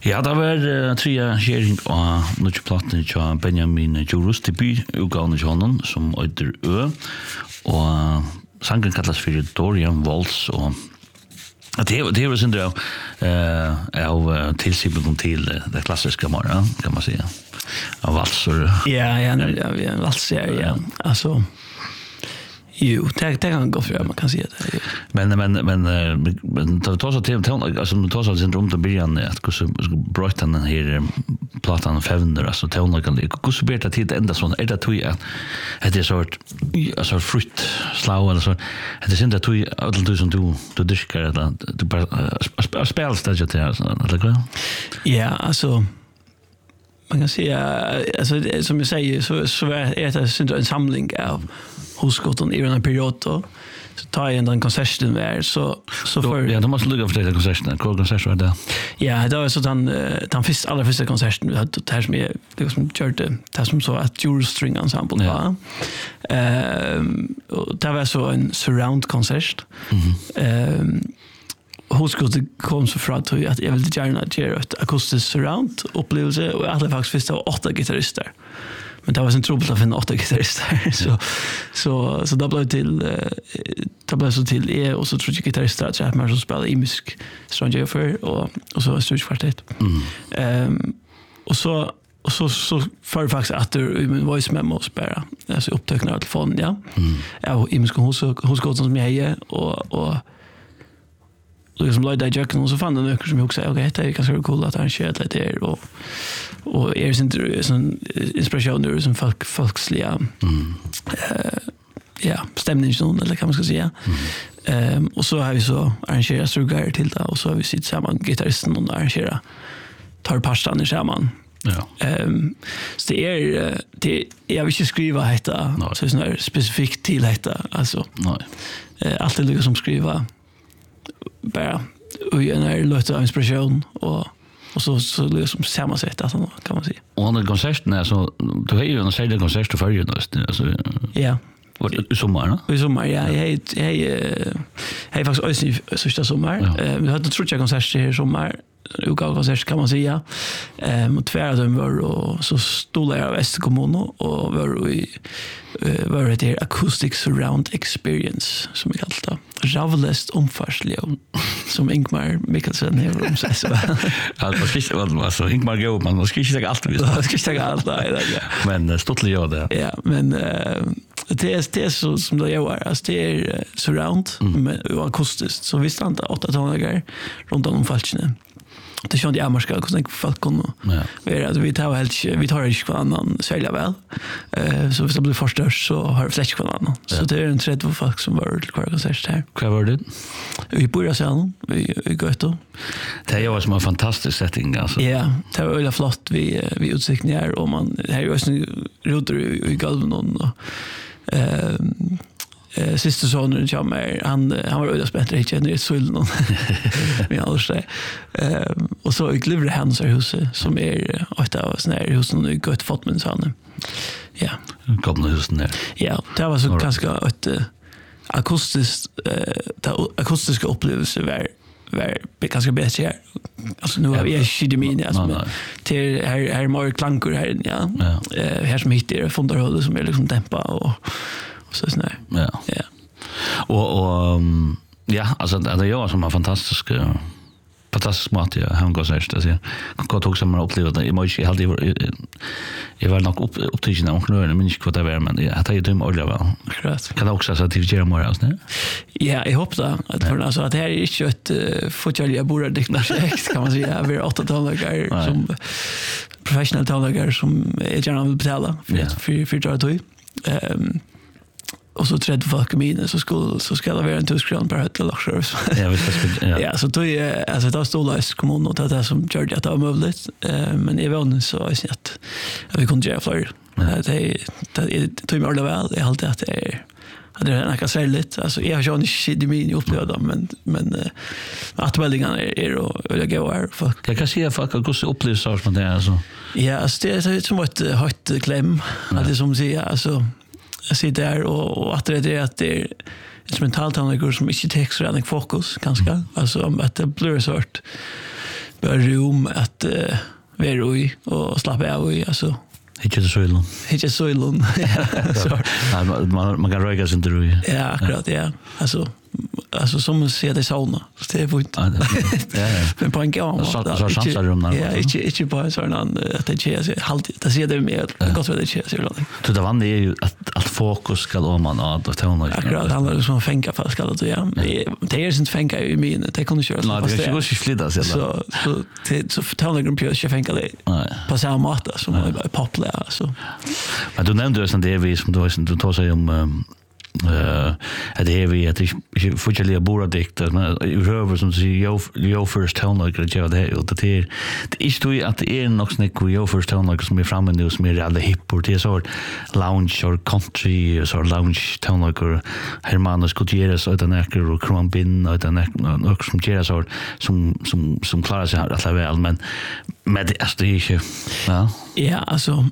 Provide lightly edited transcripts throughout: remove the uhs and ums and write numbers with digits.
Ja, det var tre kjering av nødvendig platten til Benjamin Djurus debut-utgavene til honom, som øyder Ø, og sangen kalles for Dorian Waltz, og det er jo sin drøv av tilsipningen til det klassiske morgen, kan man si, av valser. Ja, valser, ja, altså... Jo, det kan gå för man kan se det. Men det tar så till alltså det tar så sin runt och början att så bröt den här plattan Fender alltså tonen kan det så bättre tid ända sån är det tror jag det är sort alltså frukt slaw eller så det är inte att du som du diskar det du spelstadget där eller ja alltså man kan säga alltså som jag säger så är det en samling av huskotten i en period då så tar jag en konserten där så för ja, de måste lugga för det konserten. Vad konsert var det? Ja, det var så den allra första konserten vi hade det här som är liksom körde det som så att Djurus String Ensemble var. Och det var så en surround konsert. Huskotten kom så fra att jag ville gärna göra ett akustiskt surround upplevelse och alla faktiskt visste 8 gitarrister. Men det var sin trubbel att finna 8 gitarrister. Så det blev till och så tror jag gitarrister att jag som spelar i musik Strange för och så Stretch Quartet. Och så för faktiskt att du min voice memo spara. Alltså upptäckna telefon, ja. Ja, i musik hos som jag är och liksom Lloyd Jackson och så fann den ökar som jag också säger okej det är ganska cool att arrangera det där och är sån inspiration där som folksliga ja stämningston eller kan man ska säga och så har vi så arrangerat strugar till det och så har vi sitt samman gitarristen och arrangera tar pastan i samman ja så det jag vill inte skriva detta så sån där specifikt till detta alltså nej allt det liksom skriva bara och en lite av inspiration och så liksom samma sätt att kan man säga. Och den konserten är så du har ju en särskild konsert för ju alltså ja. I sommar, I sommar, ja. Jag faktiskt ösning sista sommar. Vi hade trott jag konsert i sommar. Konsert kan man säga. Mot tvär de var och så stod jag av Västerkommun och var det acoustic surround experience som vi kallar det. Ravlest omfarsliga som Ingmar Mikkelsen har omsett. Ja, det var så Ingmar går man ska inte säga allt vi. Jag ska inte säga allt där. Men stottligt gör det. Ja, men det är så som det gör. Alltså det är surround med akustiskt. Så vi stannar 8 tonläger runt om falskene. Det kände jag marska hur folk kunde att vi tar inte kvar annan sälja väl. Så hvis det blir förstört så har vi släckt kvar annan. Så det är en tredje för folk som var kvar konsert här. Vad var det? Vi började sen vi Göteborg. Det var som en fantastisk setting alltså. Ja, det var väldigt flott vi utsikten här och man här är ju roder i golven och sista sonen kommer han var öde spänt inte en rätt sull någon men alltså och så glivre hans huset som är åt av sån här hus som gott fått men sån ja kom husen där ja det var så ganska ett akustiska upplevelse var ganska bättre här alltså nu har vi skidmin alltså till här mer klankor här ja här som hittar fonderhåll som är liksom dämpa och så snär. Ja. Och ja, alltså det gör som en fantastisk mat jag har gått så där. Gott också man upplever det. Jag hade jag var nog upptagen av knören men inte vad det var men jag hade ju dum olja va. Kan det också så att det gör mer alltså. Ja, jag hoppas att för alltså att det här är inte ett fotboll bordikt projekt kan man säga. Vi är 8 tonläggare som professionella tonläggare som är gärna vill betala för det och så tredje folk min så ska det vara en tuskran per höll luxus. Ja, vi ska ja, så då är alltså det står lös kommun och det som gör att det är möjligt. Men i vånen så är det att vi kunde göra fler. Det tog mig väl. Jag alltid att det är något särskilt. Alltså jag har ju inte min upplevda men att väldingarna är och jag går här för jag kan se folk att gå uppleva så som det är så. Ja, alltså det är som ett hot kläm att det som säger alltså jag sitter där och att det är att det är instrumentaltandläggare som inte tar så mycket fokus ganska alltså att det blir sort bara rum att vara i och slappa av i alltså. Inte så illa. Inte så illa. Så man kan röka sig inte ro. Ja, akkurat ja. Alltså som man ser det sauna. Så det är fint. Ja. Men på en gång så chansar rum där. Ja, inte bara så att det ger sig halt. Det ser det mer gott vad det ger sig då. Så det vanliga är ju att fokus ska om man att ta något. Akkurat handlar det som fänka fast ska det ja. Det är inte fänka i min. Det kan du köra. Nej, det ska ju slida sig. Så tar några grupper jag fänka det. På samma mat som är populär så. Men du nämnde ju sån det vi som du tar sig om att det är vi att jag fortsätter att bora dikter men över som säger jag först tonlager att göra det och det är ju att det är något snack jag först tonlager som är framme nu som är alla hippor det är så lounge or country så lounge tonlager Hermanos Gutierrez och den äcker och Crumbin och den äcker som ger så som klarar sig alla väl men med det är ju inte ja alltså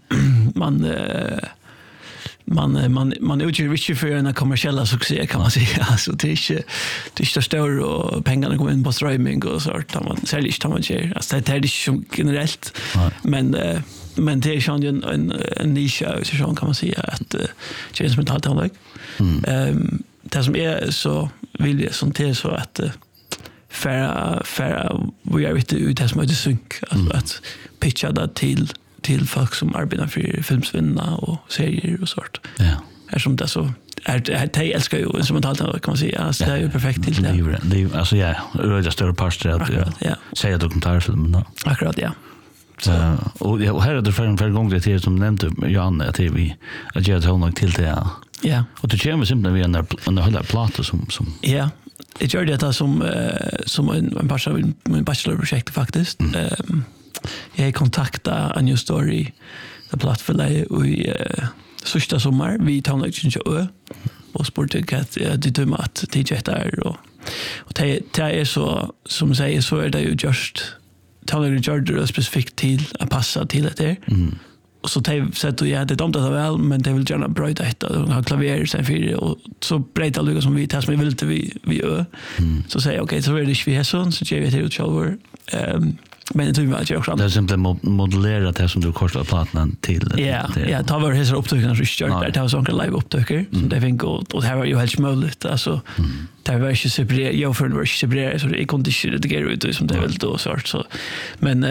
man utgör riktigt för en kommersiella succé kan man säga alltså det är inte större och pengarna kommer in på streaming och så att man säljer inte man ger alltså det är inte generellt men det är ju en nisch så kan man säga att James Mental Talk det som är så vill jag som till så att färra vi är ute ut det som är det synk alltså att pitcha det till folk som arbetar för filmsvinna och serier och sånt. Ja. Är som det så det älskar ju instrumentalt kan man säga. Alltså det är ju perfekt till det. Det alltså ja, det är större parter att säga dokumentärfilm då. Akkurat ja. Så och här är det för gång det är som nämnde Jan att vi att göra det nog till det. Ja. Och det kommer simpelt vi under hela platta som Ja. Det gör det som en part av min bachelorprojekt faktiskt. Jag kontaktade en new story the plattform i sista sommar vi tar något inte och sportet att det döma att det är där och det är så som säger så är det ju just tar det gör specifikt till att passa till det där och så sätter jag det dom det väl men det vill gärna bryta ett och ha klaver sen för och så bryta lugga som vi tar som vi vill till vi gör så säger okej så är det vi har så ger vi till shower men det tror jag också. Det är simpelt modellera det som du kostar plattan till. Ja, ta var hela upptökningen så stört. Det var sån live upptöker som det fick och det var ju helt möjligt alltså. Det var ju separerat jag för det separerat så det kunde inte det går ut som det väl då så men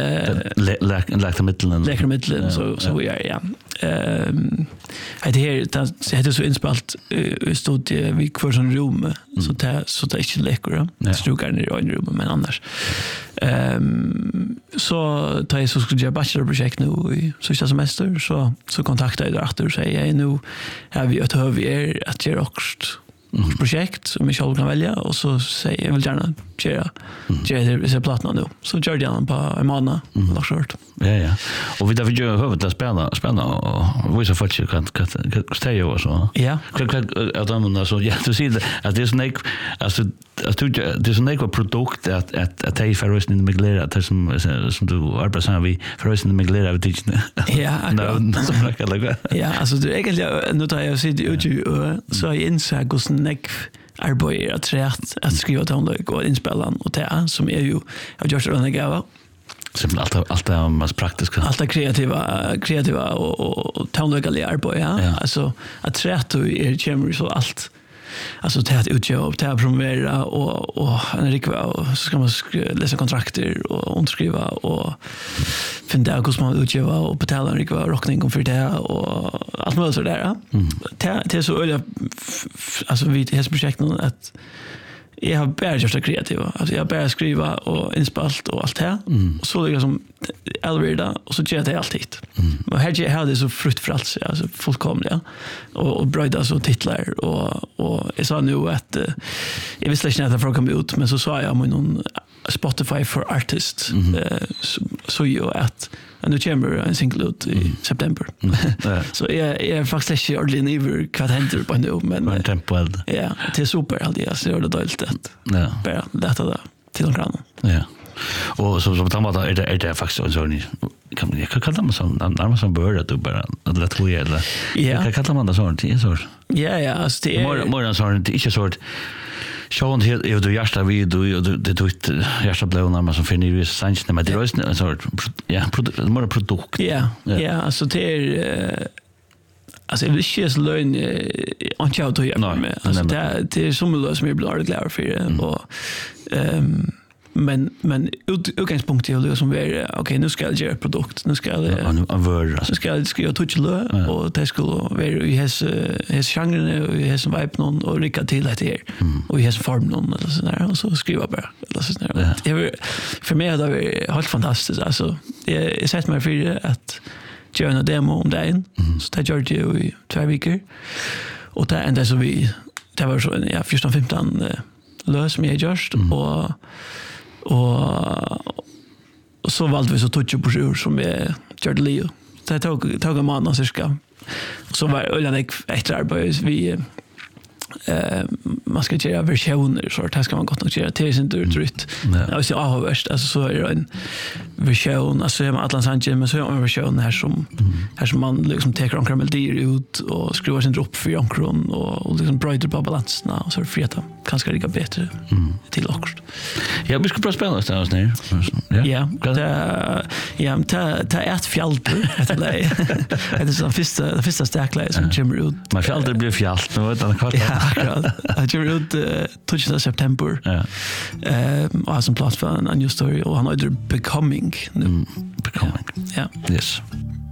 läkta mitten så vi är ja. Det är så inspalt stod vi kvar som rum så det är inte läckert. Strugar ner i rummet men annars. Så tar jag så skulle jag bachelorprojekt nu i sista semester så kontaktade jag Arthur och säger nu har vi ett höv att göra också projekt som jag själv kan välja och så säger jag vill gärna göra det plattan nu så gör jag den på en månad och short. Ja. Och vi där vill ju hövet att spela och visa folk kan stäja och så. Ja. Att man så ja du ser att det är sån alltså att det är sån en produkt att ta i förrösten in i Miglera det som du arbetar med vi förrösten in i Miglera vet inte. Ja. Så verkar ja, alltså det egentligen nu tar jag sitt ut så jag inser hur snäck arbetar att skriva tonlag och inspela och det som är ju jag gör så den gåva. Simpelt allt är mest praktiskt. Allt är kreativa och tonlagliga arbete ja. Alltså att träta är kämmer så allt. Alltså det att utgöra det att promovera och en rikva och så ska man läsa kontrakter och underskriva och finna hur man utgöra och betala en rikva rockning för det och allt möjligt så där. Det är så öliga alltså vi det här projektet att jag har bara gjort det kreativa. Alltså jag har bara skriva och inspalt och allt det. Och så det som Elvira och så gör det alltid. Men här hade det så fruktfullt alltså fullkomligt och bröda så titlar och jag sa nu att jag visste inte att det får komma ut men så sa jag med någon Spotify for Artists så ju att nu kommer en single ut i september. Så jag är faktiskt inte ordentligt över vad händer på nu men tempoellt. Ja, det är super alltid jag ser det dåligt att. Ja. Bara lätta det till någon annan. Ja. Och så tamma är det faktiskt en sån kan jag kalla man som närmast som börjar du bara att lätt gå eller. Ja. Kan kalla man det sånt det är så. Ja, alltså det är mer sånt det är inte så Sjån helt är du hjärta vi du det du hjärta blånar man som finner ju sanchen med det är en sort mer produkt. Ja, alltså det är alltså det är så lön och jag tror jag med. Alltså det är som lös mer blå glad för det och men utgångspunktet är det som är okej nu ska jag göra produkt nu ska jag ska jag touch lö och det skulle vara i häs genren och i häs vibe någon och rycka till det här och i häs form någon eller så där och så skriva bara eller så där. För mig det var helt fantastiskt alltså jag sett mig för att göra en demo om dagen så det gjorde jag i 2 veckor och det ända så vi det var så 14-15 lös med just och så valde vi så touch på sjur som vi körde Leo. Det tog en månad cirka. Så var öllan efter arbete vi man ska göra versioner så det ska man gott nog göra till sin trött. Jag ser avvärst alltså så är det en version alltså är man Atlant Sanchez men så är en version här som man liksom tar en melodier ut och skruvar sin drop för ankron och liksom brighter på balansen och så för att kanske det går bättre till också. Ja, vi ska bara spela det oss ner. Ja, ta ett fjälter efter det. Det är den första starkläge som kommer ut. Men fjälter blir fjält nu vet jag. Ja, jag kommer ut 12 september. Ja. Och har som plats för en ny story och han heter Becoming. Becoming. Ja. Yes.